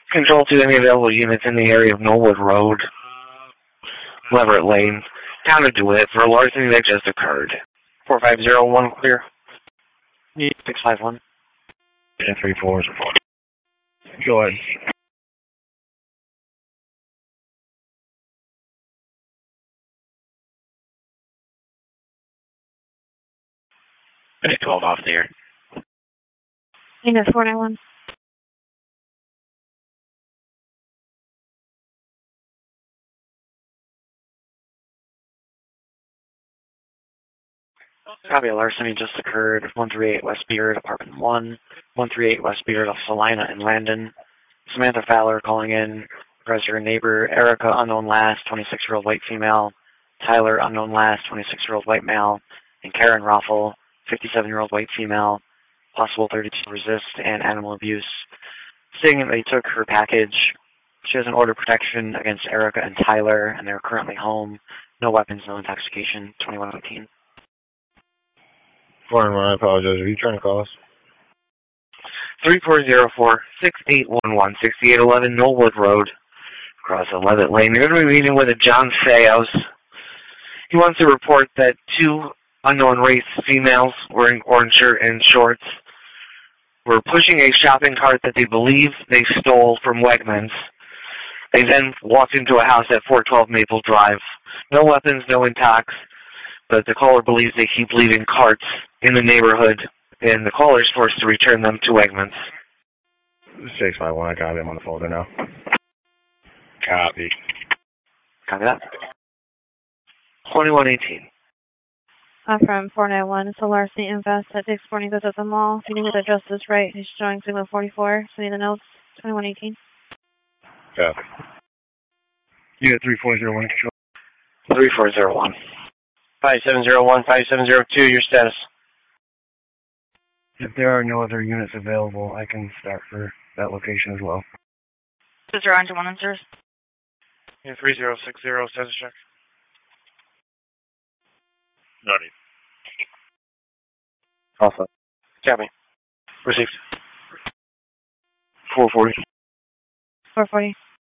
Control to any available units in the area of Knollwood Road, Leverett Lane, Town of DeWitt, for a larceny that just occurred. 4501 clear. 651. 10-3-4. Go ahead. Okay, 12 off the air. Unit 491. Copy, a larceny just occurred. 138 West Beard, apartment 1. 138 West Beard off Salina and Landon. Samantha Fowler calling in. Resident neighbor. Erica, unknown last, 26-year-old white female. Tyler, unknown last, 26-year-old white male. And Karen Roffel, 57-year-old white female. Possible 32 resist and animal abuse. Stating that they took her package. She has an order of protection against Erica and Tyler, and they're currently home. No weapons, no intoxication. 2118. 491, I apologize. Are you trying to call us? 3404-6811-6811 Knollwood Road, across 11th Lane. They're going to be meeting with a John Sayos. He wants to report that 2 unknown race females wearing orange shirt and shorts were pushing a shopping cart that they believe they stole from Wegmans. They then walked into a house at 412 Maple Drive. No weapons, no intox, but the caller believes they keep leaving carts in the neighborhood, and the caller is forced to return them to Wegmans. 651, I got him on the folder now. Copy. Copy that. 2118. I'm from 491. It's a larceny invest at Dick's Sporting Goods at the mall. If you need to adjust this right, he's showing signal 44. Sending the notes. 2118. Copy. Unit 3401, control. 3401. 5701, 5702, your status. If there are no other units available, I can start for that location as well. This is Ryan to 1 answers. Unit 3060, status check. Noted. Alpha. Copy. Received. 440. 440.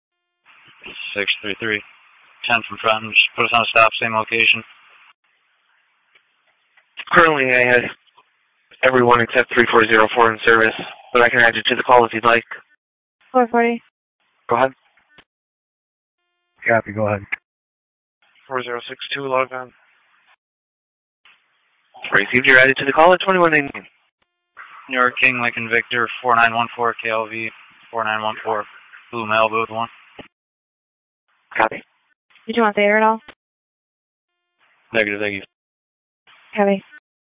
633. 10 from Trenton. Just put us on a stop, same location. Currently, I have everyone except 3404 in service, but I can add you to the call if you'd like. 440. Go ahead. Copy, go ahead. 4062, log on. Received, you're added to the call at 2118. New York King, Lincoln Victor, 4914 KLV, 4914, Blue Malibu 1. Copy. Did you want the air at all? Negative, thank you. Copy.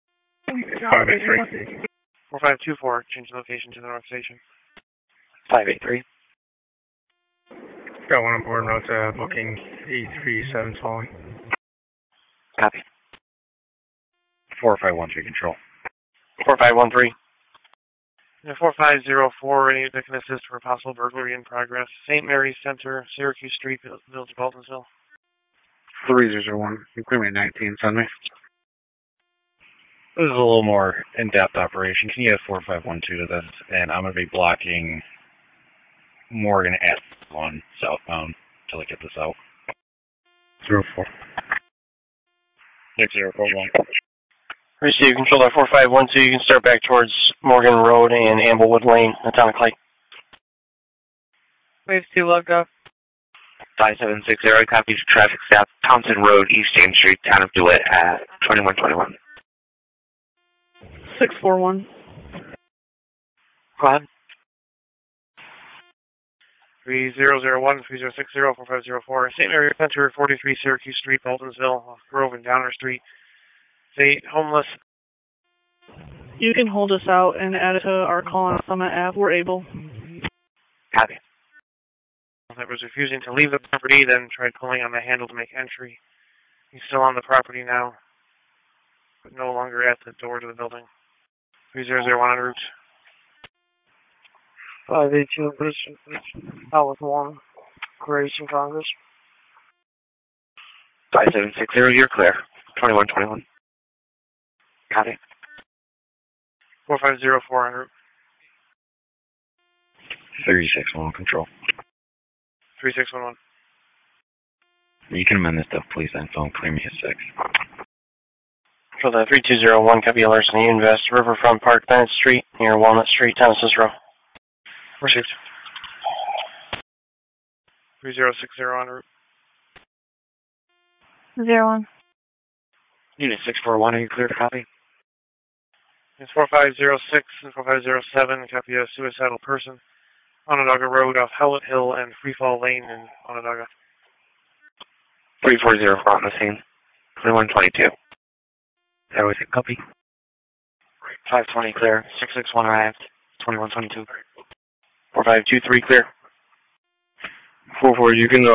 4524, change location to the north station. 583. Got one on board, note booking 837 following. Copy. 4513, control. 4513. 4504, ready to can assist for a possible burglary in progress. St. Mary's Center, Syracuse Street, Village of Baltinsville. 3001, increment 19, send me. This is a little more in-depth operation. Can you add 4512 to this? And I'm going to be blocking Morgan at 1 southbound until I get this out. 04. 6041. Receive control at 4512. You can start back towards Morgan Road and Amblewood Lane, Atomic Light. Wave 2 logged off. 5760, copy to traffic stop, Thompson Road, East James Street, Town of DeWitt at 2121. 641. Go ahead. 3001, 3060, 4504. St. Mary's Center, 43 Syracuse Street, Baltinsville, Grove and Downer Street. Say homeless. You can hold us out and add it to our call on Summit app. We're able. Copy. That was refusing to leave the property, then tried pulling on the handle to make entry. He's still on the property now, but no longer at the door to the building. 3001 en route. 582 Bridge, South 1, Creation Congress. 5760, you're clear. 2121. Copy. 4504 en route. 361 control. 3611. You can amend this stuff, please, and phone clear me at 6. For the 3201, copy larceny invest, Riverfront Park, Bennett Street, near Walnut Street, Tennessee Row. Received. 3060 en route. 01. Unit 641, are you clear to copy? It's 4506 and 4507, copy a suicidal person. Onondaga Road off Howlett Hill and Freefall Lane in Onondaga. 340 on the scene. 2122. That was it, copy. 520 clear. 661 arrived. 2122. 4523 clear. 44, you can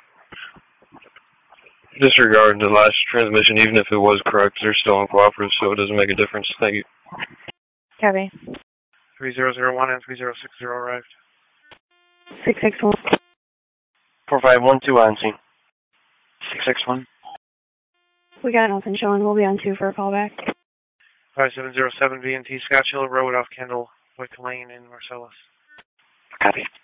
disregard the last transmission, even if it was correct. They're still uncooperative, so it doesn't make a difference. Thank you. Copy. 3001 and 3060 arrived. 661. 4512 on scene. 661. We got nothing showing. We'll be on 2 for a callback. 5707 V&T Scotch Hill Road off Kendall Wick Lane in Marcellus. Copy.